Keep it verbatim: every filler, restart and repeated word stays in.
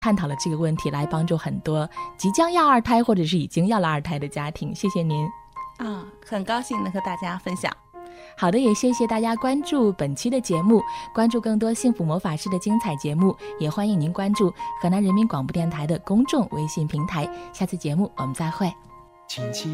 探讨了这个问题，来帮助很多即将要二胎或者是已经要了二胎的家庭。谢谢您啊，很高兴能和大家分享。 好的，也谢谢大家关注本期的节目，关注更多幸福魔法师的精彩节目，也欢迎您关注河南人民广播电台的公众微信平台。下次节目我们再会。 轻轻